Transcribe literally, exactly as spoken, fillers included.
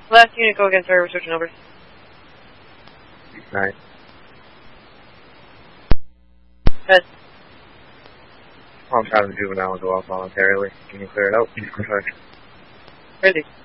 Last unit, go against her, we're switching over. Nine. Head. Oh, I'm shot of the juvenile as well voluntarily. Can you clear it out? Charge. Ready.